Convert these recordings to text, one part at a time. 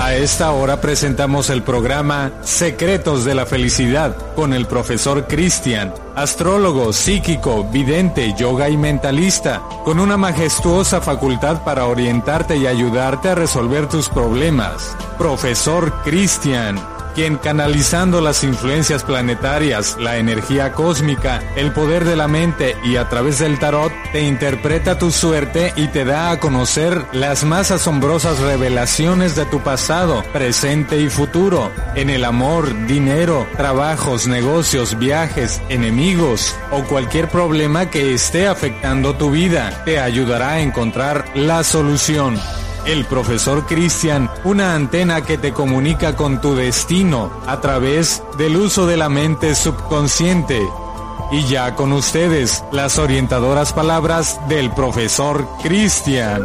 A esta hora presentamos el programa Secretos de la Felicidad con el profesor Cristian, astrólogo, psíquico, vidente, yoga y mentalista, con una majestuosa facultad para orientarte y ayudarte a resolver tus problemas. Profesor Cristian, quien canalizando las influencias planetarias, la energía cósmica, el poder de la mente y a través del tarot, te interpreta tu suerte y te da a conocer las más asombrosas revelaciones de tu pasado, presente y futuro, en el amor, dinero, trabajos, negocios, viajes, enemigos o cualquier problema que esté afectando tu vida. Te ayudará a encontrar la solución. El profesor Cristian, una antena que te comunica con tu destino a través del uso de la mente subconsciente. Y ya con ustedes, las orientadoras palabras del profesor Cristian.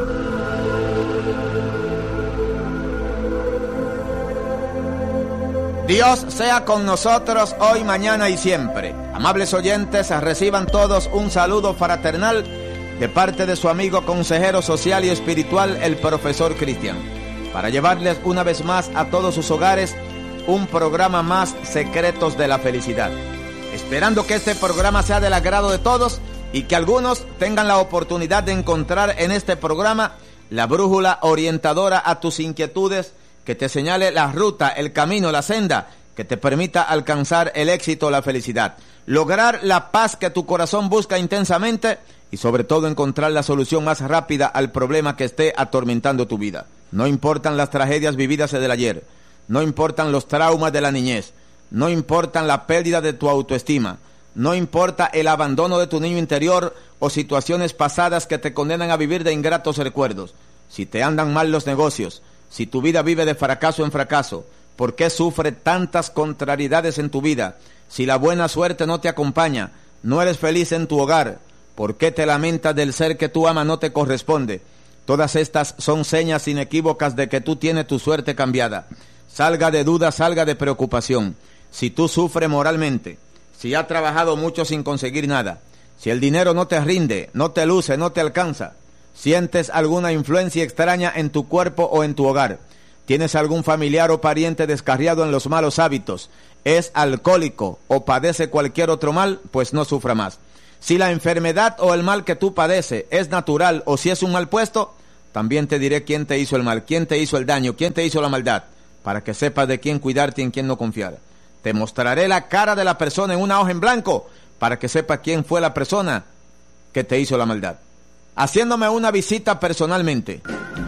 Dios sea con nosotros hoy, mañana y siempre. Amables oyentes, reciban todos un saludo fraternal de parte de su amigo consejero social y espiritual, el profesor Cristian, para llevarles una vez más a todos sus hogares un programa más, Secretos de la Felicidad. Esperando que este programa sea del agrado de todos y que algunos tengan la oportunidad de encontrar en este programa la brújula orientadora a tus inquietudes, que te señale la ruta, el camino, la senda, que te permita alcanzar el éxito, la felicidad, lograr la paz que tu corazón busca intensamente y sobre todo encontrar la solución más rápida al problema que esté atormentando tu vida. No importan las tragedias vividas del ayer, no importan los traumas de la niñez, no importan la pérdida de tu autoestima, no importa el abandono de tu niño interior o situaciones pasadas que te condenan a vivir de ingratos recuerdos. Si te andan mal los negocios, si tu vida vive de fracaso en fracaso, ¿por qué sufre tantas contrariedades en tu vida? Si la buena suerte no te acompaña, no eres feliz en tu hogar, ¿por qué te lamentas del ser que tú amas no te corresponde? Todas estas son señas inequívocas de que tú tienes tu suerte cambiada. Salga de duda, salga de preocupación. Si tú sufres moralmente, si has trabajado mucho sin conseguir nada, si el dinero no te rinde, no te luce, no te alcanza, sientes alguna influencia extraña en tu cuerpo o en tu hogar, tienes algún familiar o pariente descarriado en los malos hábitos, es alcohólico o padece cualquier otro mal, pues no sufra más. Si la enfermedad o el mal que tú padeces es natural o si es un mal puesto, también te diré quién te hizo el mal, quién te hizo el daño, quién te hizo la maldad, para que sepas de quién cuidarte y en quién no confiar. Te mostraré la cara de la persona en una hoja en blanco, para que sepas quién fue la persona que te hizo la maldad, haciéndome una visita personalmente.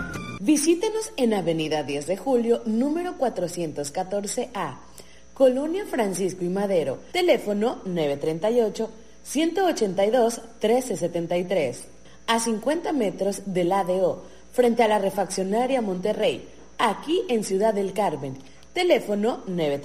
Visítenos en Avenida 10 de Julio, número 414A, Colonia Francisco y Madero, teléfono 938-182-1373, a 50 metros del ADO, frente a la refaccionaria Monterrey, aquí en Ciudad del Carmen, teléfono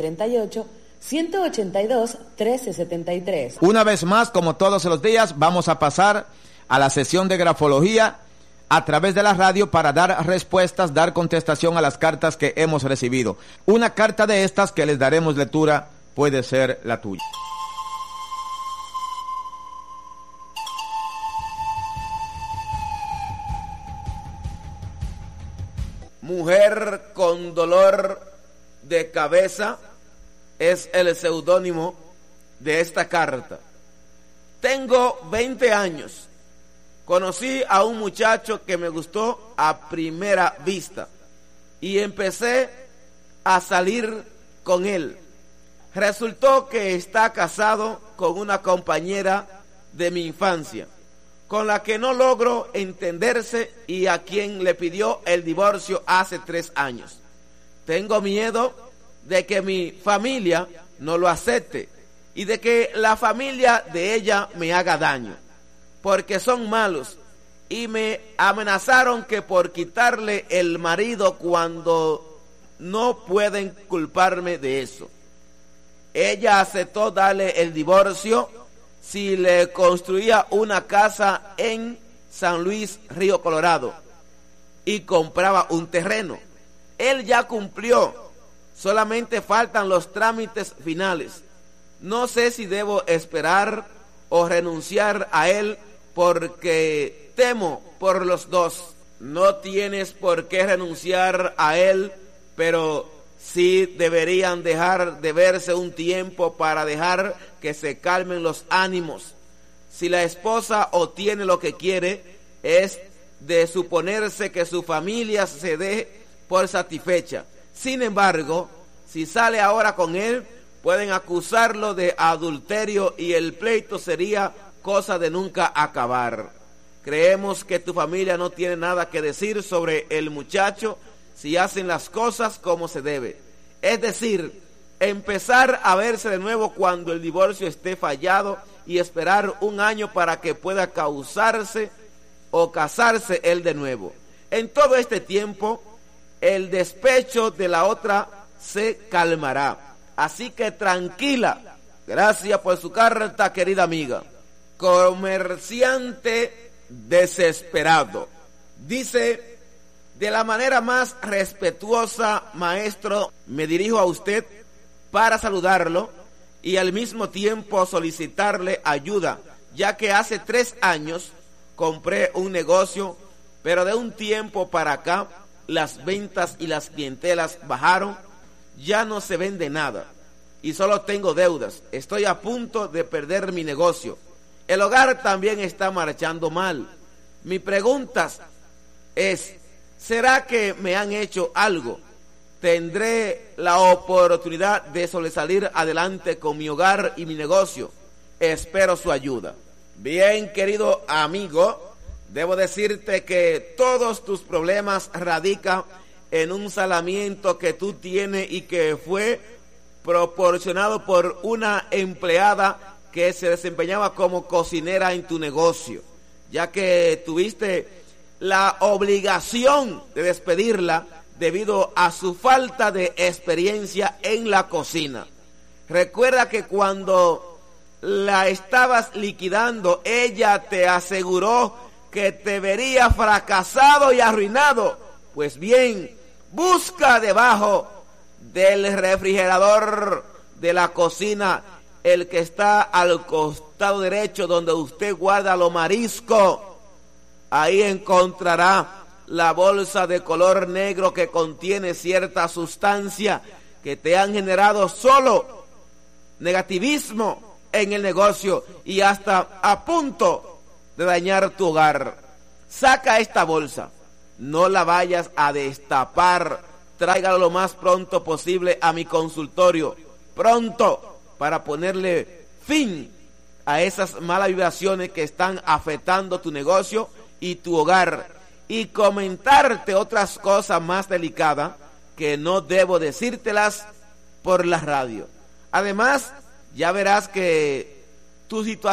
938-182-1373. Una vez más, como todos los días, vamos a pasar a la sesión de grafología a través de la radio para dar respuestas, dar contestación a las cartas que hemos recibido. Una carta de estas que les daremos lectura puede ser la tuya. Mujer con dolor de cabeza es el seudónimo de esta carta. Tengo 20 años. Conocí a un muchacho que me gustó a primera vista y empecé a salir con él. Resultó que está casado con una compañera de mi infancia, con la que no logro entenderse y a quien le pidió el divorcio hace 3 años. Tengo miedo de que mi familia no lo acepte y de que la familia de ella me haga daño, porque son malos y me amenazaron que por quitarle el marido cuando no pueden culparme de eso. Ella aceptó darle el divorcio si le construía una casa en San Luis, Río Colorado, y compraba un terreno. Él ya cumplió, solamente faltan los trámites finales. No sé si debo esperar o renunciar a él porque temo por los dos. No tienes por qué renunciar a él pero sí deberían dejar de verse un tiempo para dejar que se calmen los ánimos. Si la esposa obtiene lo que quiere, es de suponerse que su familia se dé por satisfecha. Sin embargo, si sale ahora con él, pueden acusarlo de adulterio y el pleito sería cosa de nunca acabar. Creemos que tu familia no tiene nada que decir sobre el muchacho si hacen las cosas como se debe. Es decir, empezar a verse de nuevo cuando el divorcio esté fallado y esperar un año para que pueda casarse él de nuevo. En todo este tiempo, el despecho de la otra se calmará. Así que tranquila. Gracias por su carta, querida amiga. Comerciante desesperado. Dice: de la manera más respetuosa, maestro, me dirijo a usted para saludarlo y al mismo tiempo solicitarle ayuda, ya que hace 3 años compré un negocio, pero de un tiempo para acá las ventas y las clientelas bajaron, ya no se vende nada y solo tengo deudas. Estoy a punto de perder mi negocio. El hogar también está marchando mal. Mi pregunta es: ¿será que me han hecho algo? ¿Tendré la oportunidad de sobresalir adelante con mi hogar y mi negocio? Espero su ayuda. Bien, querido amigo, debo decirte que todos tus problemas radican en un salamiento que tú tienes y que fue proporcionado por una empleada que se desempeñaba como cocinera en tu negocio, ya que tuviste la obligación de despedirla debido a su falta de experiencia en la cocina. Recuerda que cuando la estabas liquidando, ella te aseguró que te vería fracasado y arruinado. Pues bien, busca debajo del refrigerador de la cocina, el que está al costado derecho donde usted guarda los mariscos. Ahí encontrará la bolsa de color negro que contiene cierta sustancia que te han generado solo negativismo en el negocio y hasta a punto de dañar tu hogar. Saca esta bolsa, no la vayas a destapar, tráigala lo más pronto posible a mi consultorio, pronto, para ponerle fin a esas malas vibraciones que están afectando tu negocio y tu hogar, y comentarte otras cosas más delicadas que no debo decírtelas por la radio. Además, ya verás que tu situación